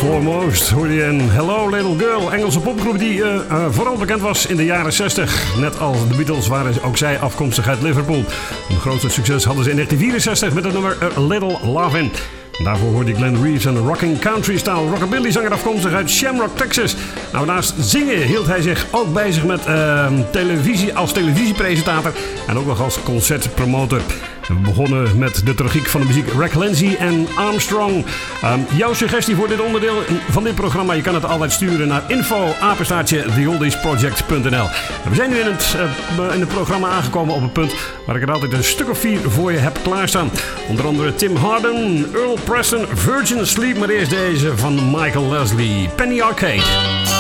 Foremost hoorde je een Hello Little Girl, Engelse popgroep die vooral bekend was in de jaren 60. Net als de Beatles waren ook zij afkomstig uit Liverpool. Een grootste succes hadden ze in 1964 met het nummer A Little Lovin'. Daarvoor hoorde ik Glenn Reeves, een rocking country-style rockabilly-zanger afkomstig uit Shamrock, Texas. Nou, naast zingen hield hij zich ook bezig met televisie als televisiepresentator en ook nog als concertpromotor. We begonnen met de tragiek van de muziek Rick Lindsay en Armstrong. Jouw suggestie voor dit onderdeel van dit programma, je kan het altijd sturen naar info@theoldiesproject.nl. We zijn nu in het programma aangekomen op een punt waar ik er altijd een stuk of 4 voor je heb klaarstaan. Onder andere Tim Hardin, Earl Preston, Virgin Sleep, maar eerst deze van Michael Leslie, Penny Arcade.